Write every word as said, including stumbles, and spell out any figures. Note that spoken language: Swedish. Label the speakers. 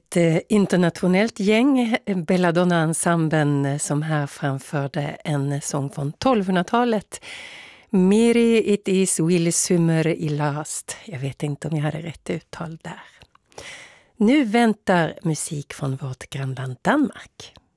Speaker 1: ett eh, internationellt gäng, Belladonna-ensemblen, som här framförde en sång från tolvhundratalet. Mary it is will summer i last. Jag vet inte om jag hade rätt uttal där. Nu väntar musik från vårt grannland Danmark.